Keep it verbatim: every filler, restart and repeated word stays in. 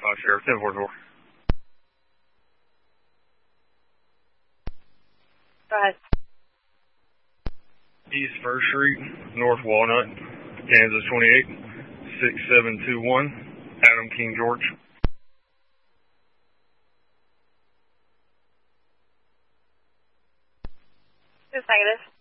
five Sheriff, ten four four. Go ahead. East First Street, North Walnut, Kansas twenty-eight, six seven two one, Adam King George. It's negative.